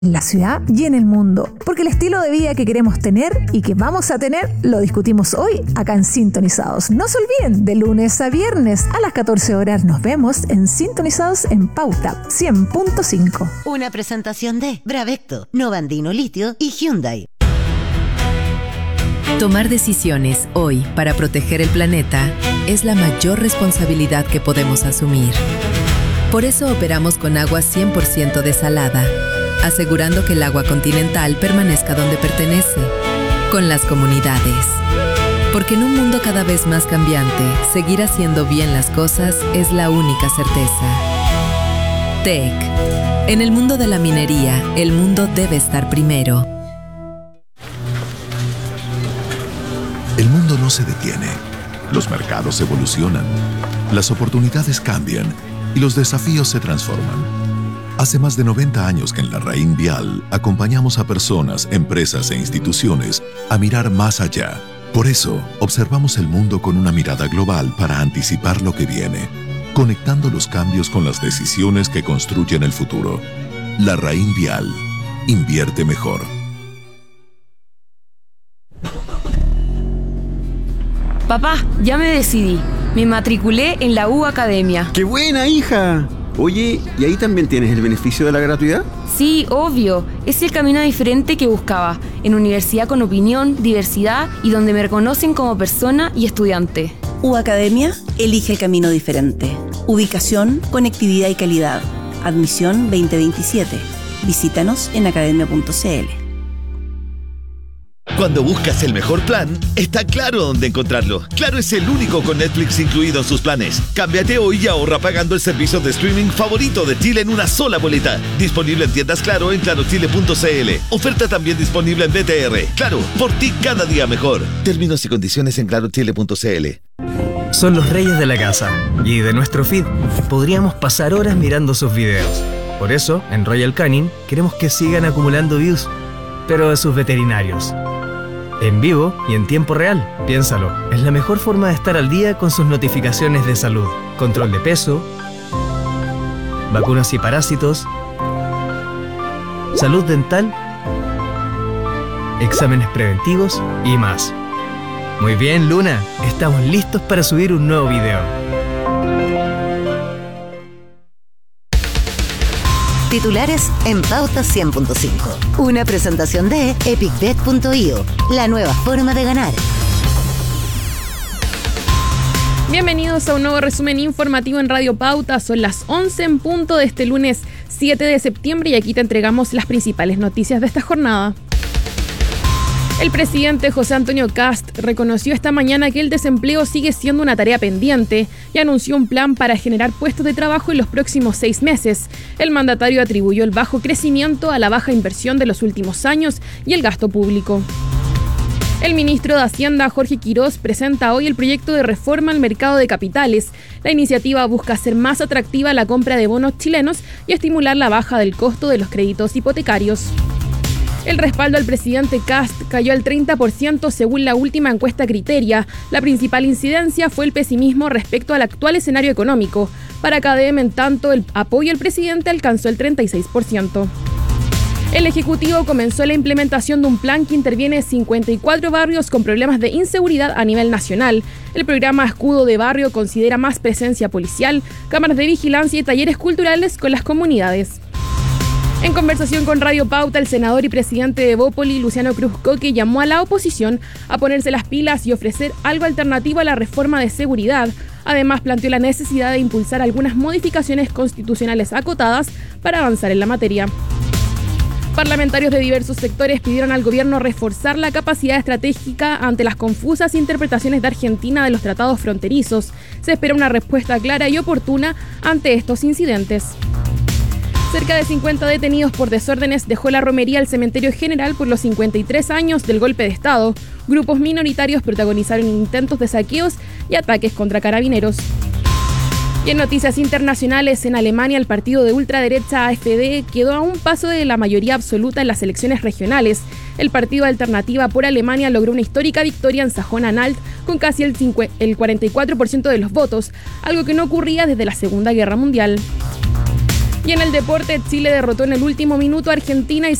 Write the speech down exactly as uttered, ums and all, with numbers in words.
en la ciudad y en el mundo, porque el estilo de vida que queremos tener y que vamos a tener lo discutimos hoy acá en Sintonizados. No se olviden, de lunes a viernes a las catorce horas nos vemos en Sintonizados en Pauta cien punto cinco. Una presentación de Bravecto, Novandino Litio y Hyundai. Tomar decisiones hoy para proteger el planeta es la mayor responsabilidad que podemos asumir. Por eso operamos con agua cien por ciento desalada, asegurando que el agua continental permanezca donde pertenece, con las comunidades. Porque en un mundo cada vez más cambiante, seguir haciendo bien las cosas es la única certeza. T E C. En el mundo de la minería, el mundo debe estar primero. El mundo no se detiene. Los mercados evolucionan, las oportunidades cambian y los desafíos se transforman. Hace más de noventa años que en la Raín Vial acompañamos a personas, empresas e instituciones a mirar más allá. Por eso, observamos el mundo con una mirada global para anticipar lo que viene, conectando los cambios con las decisiones que construyen el futuro. La Raín Vial. Invierte mejor. Papá, ya me decidí. Me matriculé en la U Academia. ¡Qué buena, hija! Oye, ¿y ahí también tienes el beneficio de la gratuidad? Sí, obvio. Es el camino diferente que buscaba. En universidad con opinión, diversidad y donde me reconocen como persona y estudiante. U Academia elige el camino diferente. Ubicación, conectividad y calidad. Admisión veinte veintisiete. Visítanos en academia punto c l. Cuando buscas el mejor plan, está Claro dónde encontrarlo. Claro es el único con Netflix incluido en sus planes. Cámbiate hoy y ahorra pagando el servicio de streaming favorito de Chile en una sola boleta. Disponible en tiendas Claro en claro chile punto c l. Oferta también disponible en B T R. Claro, por ti cada día mejor. Términos y condiciones en claro chile punto c l. Son los reyes de la casa y de nuestro feed. Podríamos pasar horas mirando sus videos. Por eso, en Royal Canin queremos que sigan acumulando views, pero de sus veterinarios. En vivo y en tiempo real, piénsalo, es la mejor forma de estar al día con sus notificaciones de salud, control de peso, vacunas y parásitos, salud dental, exámenes preventivos y más. Muy bien, Luna, estamos listos para subir un nuevo video. Titulares en Pauta cien punto cinco. Una presentación de epic bet punto i o, la nueva forma de ganar. Bienvenidos a un nuevo resumen informativo en Radio Pauta. Son las once en punto de este lunes siete de septiembre y aquí te entregamos las principales noticias de esta jornada. El presidente José Antonio Kast reconoció esta mañana que el desempleo sigue siendo una tarea pendiente y anunció un plan para generar puestos de trabajo en los próximos seis meses. El mandatario atribuyó el bajo crecimiento a la baja inversión de los últimos años y el gasto público. El ministro de Hacienda, Jorge Quirós, presenta hoy el proyecto de reforma al mercado de capitales. La iniciativa busca hacer más atractiva la compra de bonos chilenos y estimular la baja del costo de los créditos hipotecarios. El respaldo al presidente Kast cayó al treinta por ciento según la última encuesta Criteria. La principal incidencia fue el pesimismo respecto al actual escenario económico. Para K D M, en tanto, el apoyo al presidente alcanzó el treinta y seis por ciento. El Ejecutivo comenzó la implementación de un plan que interviene en cincuenta y cuatro barrios con problemas de inseguridad a nivel nacional. El programa Escudo de Barrio considera más presencia policial, cámaras de vigilancia y talleres culturales con las comunidades. En conversación con Radio Pauta, el senador y presidente de Bópoli, Luciano Cruz Coque, llamó a la oposición a ponerse las pilas y ofrecer algo alternativo a la reforma de seguridad. Además, planteó la necesidad de impulsar algunas modificaciones constitucionales acotadas para avanzar en la materia. Parlamentarios de diversos sectores pidieron al gobierno reforzar la capacidad estratégica ante las confusas interpretaciones de Argentina de los tratados fronterizos. Se espera una respuesta clara y oportuna ante estos incidentes. Cerca de cincuenta detenidos por desórdenes dejó la romería al cementerio general por los cincuenta y tres años del golpe de Estado. Grupos minoritarios protagonizaron intentos de saqueos y ataques contra carabineros. Y en noticias internacionales, en Alemania el partido de ultraderecha A F D quedó a un paso de la mayoría absoluta en las elecciones regionales. El partido Alternativa por Alemania logró una histórica victoria en Sajona-Anhalt con casi el, el cuarenta y cuatro por ciento de los votos, algo que no ocurría desde la Segunda Guerra Mundial. Y en el deporte, Chile derrotó en el último minuto a Argentina y